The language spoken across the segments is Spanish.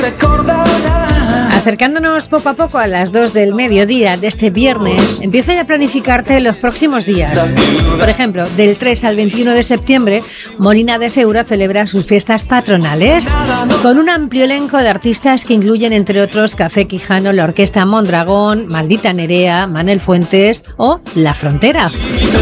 Acercándonos poco a poco a las 2 del mediodía de este viernes, empieza ya a planificarte los próximos días. Por ejemplo, del 3 al 21 de septiembre, Molina de Segura celebra sus fiestas patronales con un amplio elenco de artistas que incluyen, entre otros, Café Quijano, la Orquesta Mondragón, Maldita Nerea, Manel Fuentes o La Frontera.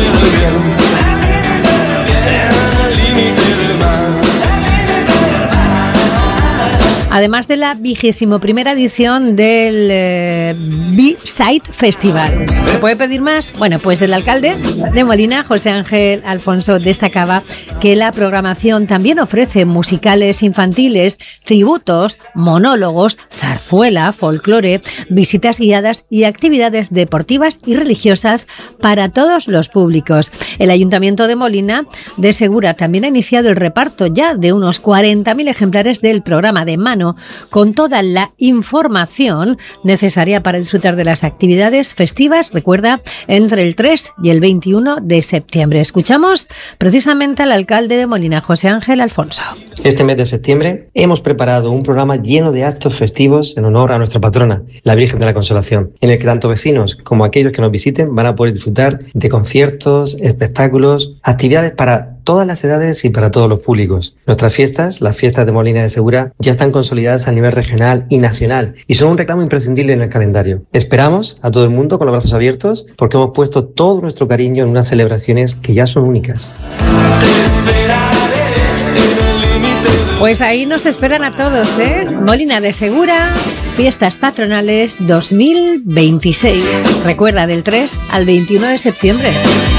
Además de la 21ª edición del B-Side Festival. ¿Se puede pedir más? Bueno, pues el alcalde de Molina, José Ángel Alfonso, destacaba que la programación también ofrece musicales infantiles, tributos, monólogos, zarzuela, folclore, visitas guiadas y actividades deportivas y religiosas para todos los públicos. El Ayuntamiento de Molina de Segura también ha iniciado el reparto ya de unos 40.000 ejemplares del programa de mano, con toda la información necesaria para disfrutar de las actividades festivas, recuerda, entre el 3 y el 21 de septiembre. Escuchamos precisamente al alcalde de Molina, José Ángel Alfonso. Este mes de septiembre hemos preparado un programa lleno de actos festivos en honor a nuestra patrona, la Virgen de la Consolación, en el que tanto vecinos como aquellos que nos visiten van a poder disfrutar de conciertos, espectáculos, actividades para todas las edades y para todos los públicos. Nuestras fiestas, las fiestas de Molina de Segura, ya están consolidadas a nivel regional y nacional y son un reclamo imprescindible en el calendario. Esperamos a todo el mundo con los brazos abiertos porque hemos puesto todo nuestro cariño en unas celebraciones que ya son únicas. Pues ahí nos esperan a todos, ¿eh? Molina de Segura, Fiestas Patronales 2026. Recuerda, del 3 al 21 de septiembre.